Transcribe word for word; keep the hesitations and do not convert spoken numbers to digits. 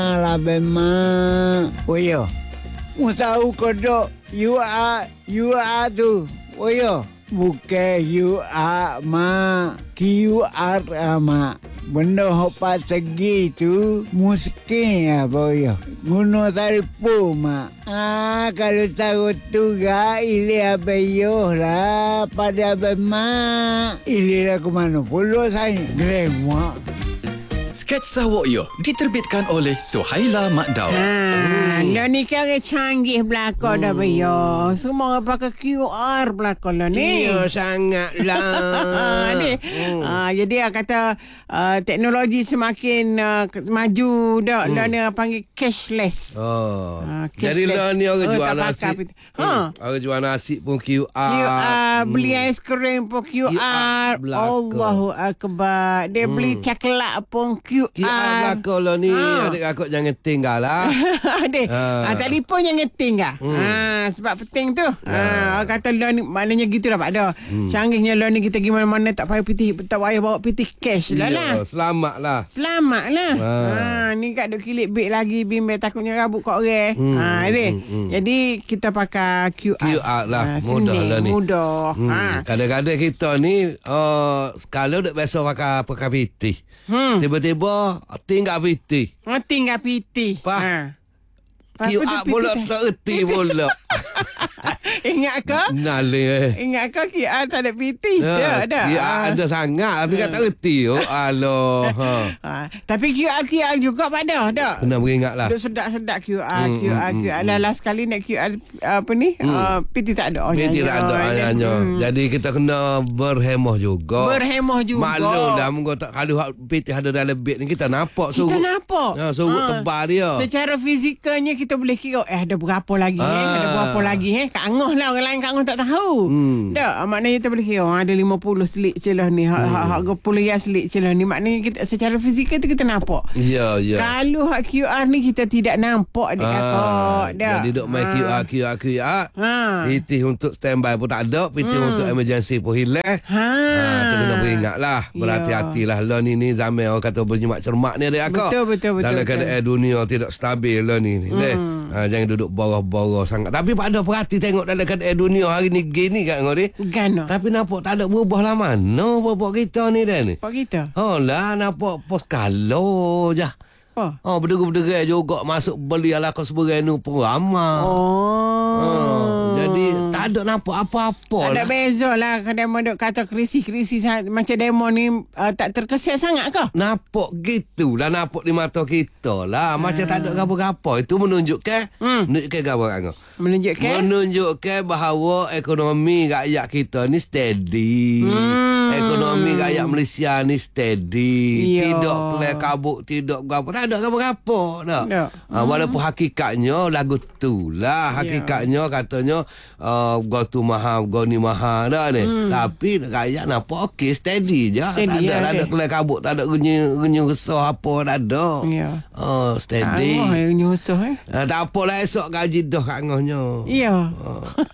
lah memang. Oh ya. Mu tahu kodok you are you are tu. Oh ya. Bukan you are mak. Q R mak. Benda hopa segi tu miskin apa ya. Guna telefon mak. Ah kalau tahu tu ga ili abeyo lah pada bemak. Ili lah ke mana pula saya. Grem mak. Sketsa Wokyo diterbitkan oleh Suhaila Mak Daud. Ha, hmm. Lo ni kan orang canggih belakang hmm. dah bayo. Semua orang pakai Q R belakang lo ni. Ya sangatlah. ni. Hmm. Ha, jadi dia kata uh, teknologi semakin uh, maju dah. Hmm. Lo ni orang panggil cashless. Oh. Ha, cashless. Jadi lo ni orang oh, jual nasi. Ha. Hmm. Orang jual nasi pun Q R. Q R, hmm. beli aiskrim pun Q R. Q R Allahu Akbar. Dia hmm. beli coklat pun Q R. Q R belakang lo ni. Ha. Adik kakak jangan tinggal lah. Adik. Ha. Ha, telefon jangan tinggal. Hmm. Ha, sebab penting tu. Ha. Ha. Orang kata lo ni maknanya gitu lah Pak Dah. Hmm. Canggihnya lo ni kita pergi mana-mana tak payah pitih, tak payah bawa pitih cash lah lah. Selamat lah. Selamat lah. Ha. Ha. Ni kat duk kilik beg lagi bimbel takutnya rabut kat orang. Hmm. Ha, adik. Hmm. Hmm. Jadi kita pakai Q R. Q R lah. Ha, mudah sini, lah ni. Mudah. Hmm. Ha. Kadang-kadang kita ni uh, kalau duk biasa pakai pakai pitih. Hmm. Tiba-tiba tinggal pitih. Oh, tinggal pitih. Pak. Ha. Q R pula tak erti pula. Ingat ke? Nalih eh. Ingat ke Q R tak ada pitih? Ya, ada. Q R ada sangat tapi kan tak erti. Oh, aloh. Ha. Ha. Tapi Q R Q R juga pada tak? Kena beringat lah. Duk sedap-sedap Q R Hmm, Q R hmm, Q R. hmm, Lah last kali nak Q R apa ni? Hmm. Uh, pitih tak ada. Oh, Pitih tak ada hanya. Hmm. Jadi kita kena berhemah juga. Berhemah juga. Maklum dah mungkin tak kalau pitih ada dalam beg ni kita nampak Kita surut. nampak. Ha, surut ha. tebal dia. Secara fizikalnya kita boleh kira eh ada berapa lagi Ah. eh ada berapa lagi eh kat Angah lah orang lain kat Angah tak tahu. Hmm. Tak maknanya kita boleh kira oh, ada lima puluh selik celah ni hak Hmm. hak hak puluh ya selik celah ni maknanya kita secara fizikal tu kita nampak. Ya ya. Kalau hak Q R ni kita tidak nampak adik Ah, kakak. Dah. Jadi duk main Q R Q R Q R. Ha. Pitih untuk standby pun tak ada, pitih Hmm. untuk emergency pun hilang. Ha. Ha, tu kena beringatlah. Ya. Berhati-hatilah. Lah ni ni zaman orang kata berjimat cermat ni adik akak. Betul betul betul. Dalam betul. keadaan dunia tidak stabil lah ni. ni hmm. Ha, jangan duduk bawah-bawah sangat. Tapi pada perhati tengok dalam keadaan dunia hari ni gini kat ngau ni. Gano. Tapi nampak tak ada berubah lah mana bapak kita ni dah ni. Pak kita. Oh lah nampak pos kalau je. Apa? Oh berdera-berdera juga masuk beli ala kos berenu pun ramai. Oh. Oh, jadi tak ada nampak apa-apa Tak ada lah. beza lah. Kadang duk kata krisis-krisis macam demo ni uh, tak terkesan sangat ke? Nampak gitu lah. Nampak di mata kita lah. Macam tak ada apa-apa. Itu menunjukkan hmm. Menunjukkan apa kan? Menunjukkan Menunjukkan bahawa ekonomi rakyat kita ni steady. hmm. Ekonomi rakyat Malaysia ni steady. Yo. Tidak pelai kabut. Tidak berapa. Tak ada apa-apa tak? Tak. Ha, walaupun hakikatnya lagu tu lah. Hakikatnya katanya uh, gua tu mahal, gua ni mahal dah ni. Hmm. Tapi rakyat nampak okey, steady je. Steady tak ada, ya, tak ada kelai kabut, tak ada renyah resah apa, tak ada. Ya. Oh, steady. Angah yang nyusuh eh. Uh, tak apalah esok gaji dah kat ngahnya. Ya. Uh.